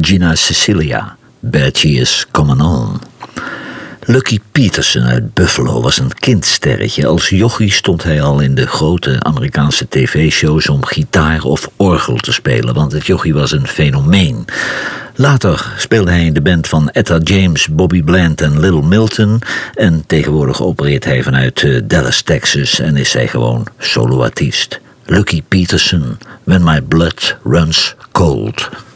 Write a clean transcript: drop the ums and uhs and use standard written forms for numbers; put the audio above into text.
Gina Cecilia, Bad Years Coming On. Lucky Peterson uit Buffalo was een kindsterretje. Als jochie stond hij al in de grote Amerikaanse tv-shows om gitaar of orgel te spelen, want het jochie was een fenomeen. Later speelde hij in de band van Etta James, Bobby Bland en Little Milton, en tegenwoordig opereert hij vanuit Dallas, Texas, en is hij gewoon soloartiest. Lucky Peterson, When My Blood Runs Cold.